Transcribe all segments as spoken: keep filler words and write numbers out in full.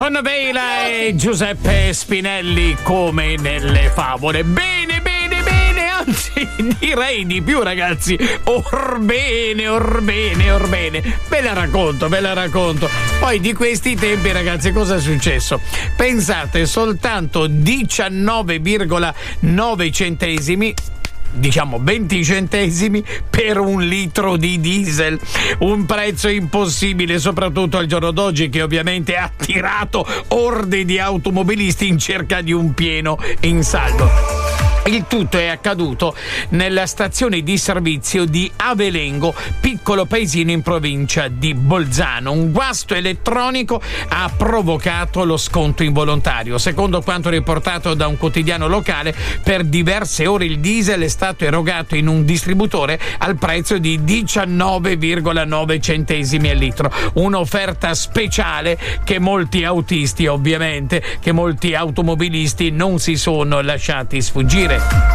con Vela e Giuseppe Spinelli come nelle favole. Bene, bene, bene, anzi direi di più, ragazzi. Orbene, orbene, orbene. Ve la racconto, ve la racconto. Poi di questi tempi, ragazzi, cosa è successo? Pensate, soltanto diciannove virgola nove centesimi, diciamo venti centesimi per un litro di diesel, un prezzo impossibile soprattutto al giorno d'oggi, che ovviamente ha attirato orde di automobilisti in cerca di un pieno in saldo. Il tutto è accaduto nella stazione di servizio di Avelengo, piccolo paesino in provincia di Bolzano. Un guasto elettronico ha provocato lo sconto involontario. Secondo quanto riportato da un quotidiano locale, per diverse ore il diesel è stato erogato in un distributore al prezzo di diciannove virgola nove centesimi al litro. Un'offerta speciale che molti autisti, ovviamente, che molti automobilisti non si sono lasciati sfuggire.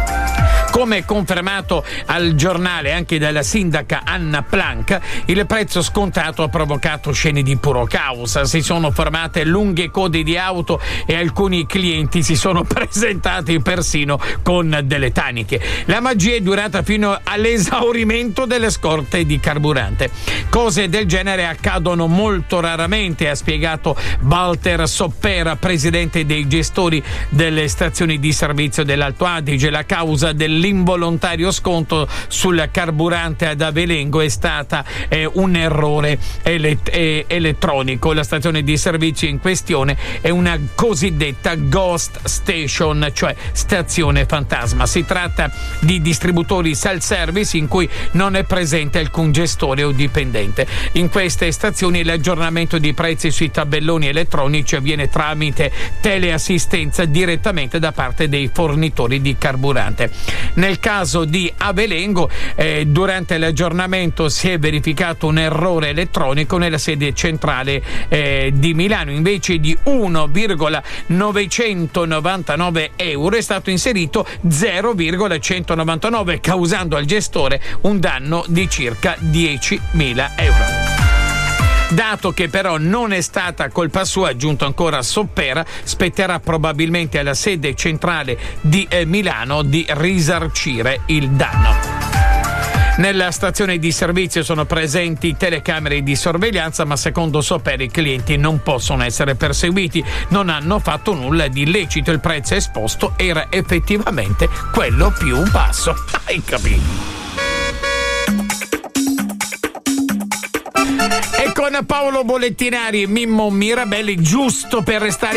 Come confermato al giornale anche dalla sindaca Anna Planck, il prezzo scontato ha provocato scene di puro caos. Si sono formate lunghe code di auto e alcuni clienti si sono presentati persino con delle taniche. La magia è durata fino all'esaurimento delle scorte di carburante. Cose del genere accadono molto raramente, ha spiegato Walter Soppera, presidente dei gestori delle stazioni di servizio dell'Alto Adige. La causa dell'involontario sconto sul carburante ad Avelengo è stata eh, un errore elet- eh, elettronico. La stazione di servizio in questione è una cosiddetta ghost station, cioè stazione fantasma. Si tratta di distributori self-service in cui non è presente alcun gestore o dipendente. In queste stazioni l'aggiornamento di prezzi sui tabelloni elettronici avviene tramite teleassistenza direttamente da parte dei fornitori di carburante. Nel caso di Avelengo, eh, durante l'aggiornamento si è verificato un errore elettronico nella sede centrale eh, di Milano. Invece di uno virgola novecentonovantanove euro è stato inserito zero virgola centonovantanove, causando al gestore un danno di circa diecimila euro. Dato che però non è stata colpa sua, aggiunto ancora Soppera, spetterà probabilmente alla sede centrale di eh, Milano di risarcire il danno. Nella stazione di servizio sono presenti telecamere di sorveglianza, ma secondo Soppera i clienti non possono essere perseguiti, non hanno fatto nulla di illecito, il prezzo esposto era effettivamente quello più basso. Hai capito? E con Paolo Bollettinari e Mimmo Mirabelli, giusto per restare